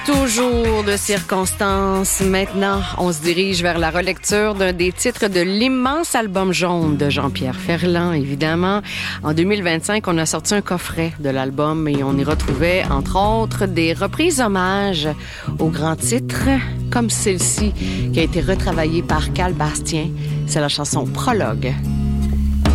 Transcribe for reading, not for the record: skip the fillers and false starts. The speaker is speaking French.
Toujours de circonstances. Maintenant, on se dirige vers la relecture d'un des titres de l'immense album jaune de Jean-Pierre Ferland, évidemment. En 2025, on a sorti un coffret de l'album et on y retrouvait, entre autres, des reprises hommages aux grands titres, comme celle-ci, qui a été retravaillée par Cal Bastien. C'est la chanson Prologue